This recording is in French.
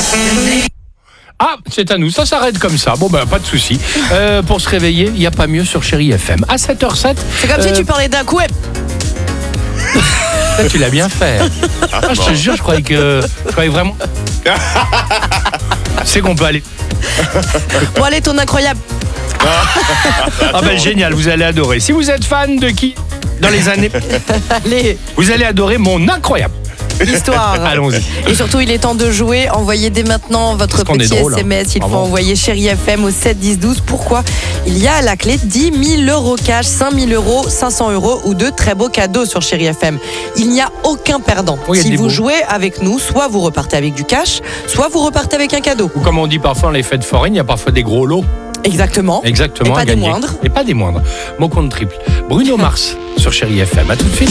Ah, c'est à nous, ça s'arrête comme ça. Bon, pas de souci. Pour se réveiller, il n'y a pas mieux sur Chérie FM. À 7h07. C'est comme si tu parlais d'un coup et... Ça, tu l'as bien fait. Je te jure, je croyais vraiment... C'est qu'on peut aller... Bon allez, ton incroyable. Génial, vous allez adorer. Si vous êtes fan de qui dans les années, Allez, vous allez adorer mon incroyable. histoire. Allons-y. Et surtout, il est temps de jouer. Envoyez dès maintenant votre Parce qu'on est petit drôle, hein. SMS. Il faut Bravo. envoyer Chérie FM au 7 10 12. Pourquoi ? Il y a à la clé 10 000 € cash, 5 000 €, 500 € ou de très beaux cadeaux sur Chérie FM. Il n'y a aucun perdant. Oui, il y a Si des vous beaux. jouez avec nous, soit vous repartez avec du cash, soit vous repartez avec un cadeau. Ou comme on dit parfois dans les fêtes foraines, il y a parfois des gros lots. Exactement. Exactement. Et pas à des gagner. moindres. Et pas des moindres. Mon compte triple. Bruno Mars sur Chérie FM. À tout de suite.